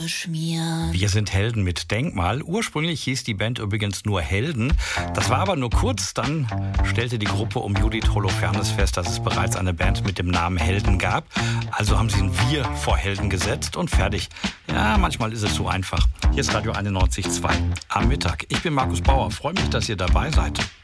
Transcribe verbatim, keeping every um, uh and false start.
beschmiert. Wir sind Helden mit Denkmal. Ursprünglich hieß die Band übrigens nur Helden. Das war aber nur kurz. Dann stellte die Gruppe um Judith Holofernes fest, dass es bereits eine Band mit dem Namen Helden gab. Also haben sie ein Wir vor Helden gesetzt und fertig. Ja, manchmal ist es so einfach. Hier ist Radio einundneunzig Komma zwei am Mittag. Ich bin Markus Bauer. Freue mich, dass ihr dabei seid.